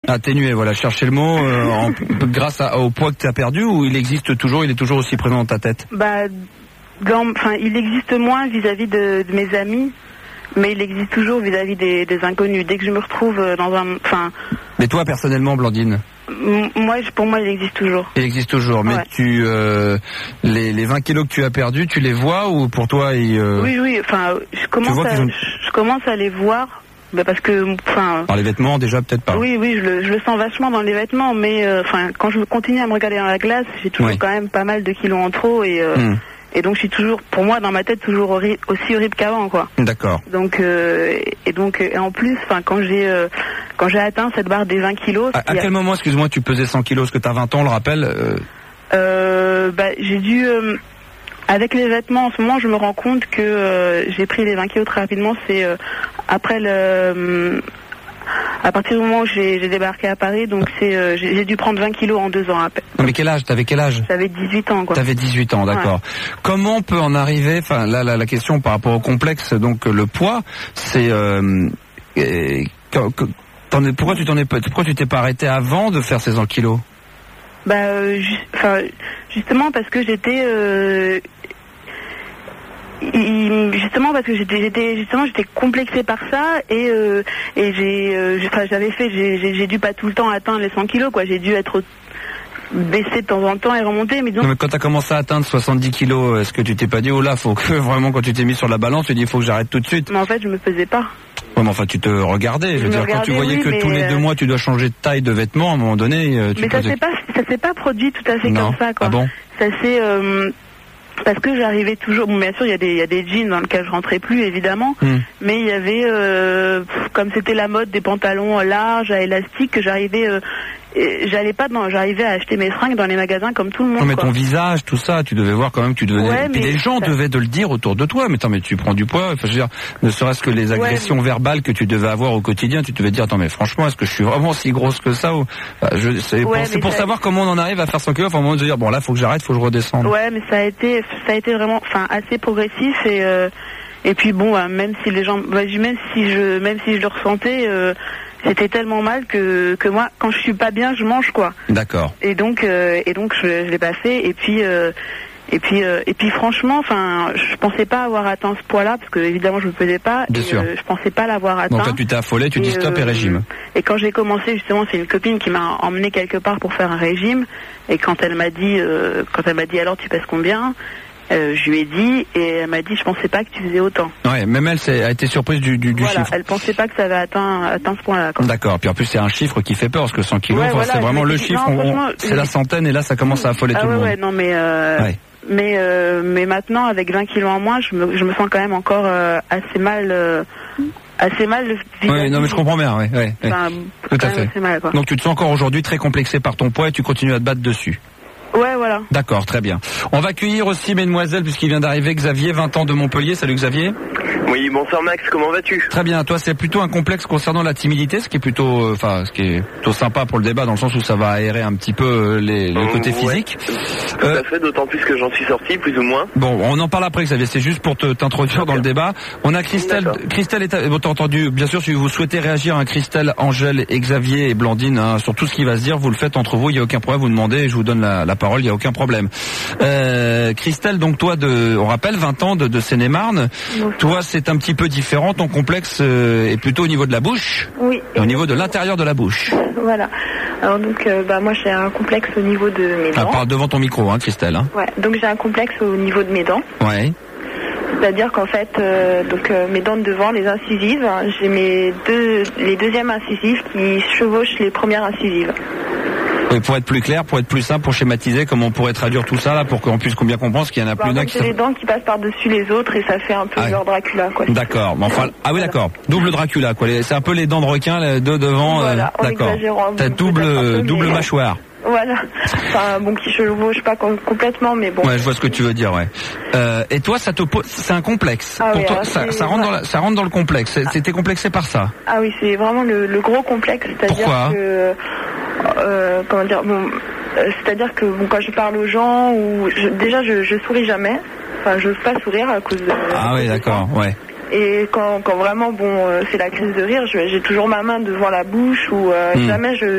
Atténué, voilà, chercher le mot, grâce au poids que tu as perdu, ou il est toujours aussi présent dans ta tête? Il existe moins vis-à-vis de mes amis, mais il existe toujours vis-à-vis des inconnus. Dès que je me retrouve dans un... Mais toi, personnellement, Blandine? Pour moi, il existe toujours. Il existe toujours, mais ouais. Les 20 kilos que tu as perdus, tu les vois, ou pour toi, Oui, je commence à les voir. Parce que, par les vêtements, déjà, peut-être pas. Oui, je le sens vachement dans les vêtements, mais quand je continue à me regarder dans la glace, j'ai toujours quand même pas mal de kilos en trop, et donc je suis toujours, pour moi, dans ma tête, toujours aussi horrible qu'avant, quoi. D'accord. Donc et en plus, quand j'ai atteint cette barre des 20 kilos... À quel moment, excuse-moi, tu pesais 100 kilos? Parce que t'as 20 ans, on le rappelle. J'ai dû... Avec les vêtements, en ce moment, je me rends compte que j'ai pris les 20 kilos très rapidement. C'est après à partir du moment où j'ai débarqué à Paris, donc j'ai dû prendre 20 kilos en 2 ans à peine. Non, mais quel âge? T'avais quel âge? J'avais 18 ans, quoi. T'avais 18 ans, d'accord. Ouais. Comment on peut en arriver, la question par rapport au complexe, donc le poids, c'est pourquoi tu t'es pas arrêté avant de faire ces 100 kilos? Justement parce que j'étais j'étais complexée par ça, et j'ai dû pas tout le temps atteindre les 100 kilos, quoi. J'ai dû être baissé de temps en temps et remonter, mais donc... Non, mais quand t'as commencé à atteindre 70 kilos, est-ce que tu t'es pas dit, oh là, faut que vraiment, quand tu t'es mis sur la balance, tu dis, il faut que j'arrête tout de suite? Mais en fait, je me pesais pas. Ouais, mais enfin, tu te regardais. Je veux dire, quand tu voyais que tous les 2 mois, tu dois changer de taille de vêtements, à un moment donné, ça s'est pas produit tout à fait comme ça, quoi. Ah bon? Ça s'est... parce que j'arrivais toujours... Bon, bien sûr, il y a des jeans dans lesquels je rentrais plus, évidemment, mais il y avait, comme c'était la mode des pantalons larges, à élastique, que j'arrivais à acheter mes fringues dans les magasins comme tout le monde. Non, mais ton visage, tout ça, tu devais voir quand même que tu devenais... Ouais, puis les gens devaient te le dire autour de toi. Mais attends, mais tu prends du poids. Enfin, je veux dire, ne serait-ce que les agressions verbales que tu devais avoir au quotidien, tu devais dire, attends, mais franchement, est-ce que je suis vraiment si grosse que ça, ou... C'est pour savoir comment on en arrive à faire 100 kilos. Enfin, au moment de dire, bon, là, faut que j'arrête, faut que je redescende. Ouais, mais ça a été vraiment, assez progressif, et puis bon, même si les gens, même si je le ressentais, c'était tellement mal que moi, quand je suis pas bien, je mange, quoi. D'accord. Et donc je l'ai pas fait, et puis franchement, je pensais pas avoir atteint ce poids-là, parce que évidemment je me pesais pas. Bien sûr. Je pensais pas l'avoir atteint. Donc là tu t'es affolé, tu dis stop et régime. Et quand j'ai commencé, justement, c'est une copine qui m'a emmené quelque part pour faire un régime, et quand elle m'a dit alors tu pèses combien? Je lui ai dit, et elle m'a dit, je pensais pas que tu faisais autant. Ouais, même elle a été surprise du chiffre. Elle pensait pas que ça avait atteint ce point-là, quoi. D'accord. Puis en plus c'est un chiffre qui fait peur, parce que 100 kilos, c'est vraiment le chiffre. C'est la centaine, et là ça commence à affoler tout le monde. Ouais, non, mais mais maintenant, avec 20 kilos en moins, je me sens quand même encore assez mal. Oui, non, mais je comprends bien, ouais. Tout à fait. Mal, quoi. Donc tu te sens encore aujourd'hui très complexé par ton poids, et tu continues à te battre dessus. Ouais, voilà. D'accord, très bien. On va accueillir aussi, mesdemoiselles, puisqu'il vient d'arriver, Xavier, 20 ans, de Montpellier. Salut Xavier. Oui, bonsoir Max, comment vas-tu? Très bien, toi c'est plutôt un complexe concernant la timidité, ce qui est plutôt sympa pour le débat, dans le sens où ça va aérer un petit peu les côtés physiques. Tout à fait, d'autant plus que j'en suis sorti, plus ou moins. Bon, on en parle après, Xavier, c'est juste pour t'introduire dans le débat. On a Christelle. D'accord. Christelle t'as entendu, bien sûr, si vous souhaitez réagir à Christelle, Angèle et Xavier et Blandine, sur tout ce qui va se dire, vous le faites entre vous, il n'y a aucun problème, vous demandez, et je vous donne la parole, il n'y a aucun problème. Christelle, donc toi, on rappelle, 20 ans de Seine-et-Marne. Oui. Toi, c'est un petit peu différent, ton complexe est plutôt au niveau de la bouche. Oui. Et au niveau de l'intérieur de la bouche. Voilà. Alors donc, moi j'ai un complexe au niveau de mes dents. Parle devant ton micro, Christelle. Ouais, donc j'ai un complexe au niveau de mes dents. Ouais. C'est-à-dire qu'en fait, mes dents de devant, les incisives, j'ai les deuxièmes incisives qui chevauchent les premières incisives. Oui, pour être plus clair, pour être plus simple, pour schématiser, comment on pourrait traduire tout ça là, pour qu'on puisse bien comprendre, parce qu'il y en a plus d'un qui... C'est les dents qui passent par-dessus les autres, et ça fait un peu genre Dracula, quoi. D'accord. Oui, d'accord. Double Dracula, quoi. C'est un peu les dents de requin, les deux devant. Voilà, d'accord. T'as double mâchoire. Voilà. Qui chevauche pas complètement, mais bon. Ouais, je vois ce que tu veux dire, ouais. Et toi, c'est un complexe. Pour toi, ça rentre dans le complexe. T'es complexé par ça? Ah oui, c'est vraiment le gros complexe. C'est-à-dire que, c'est-à-dire que quand je parle aux gens, je souris jamais. Enfin, j'ose pas sourire à cause de... Ah oui, d'accord, ouais. Et quand vraiment, c'est la crise de rire, j'ai toujours ma main devant la bouche, ou jamais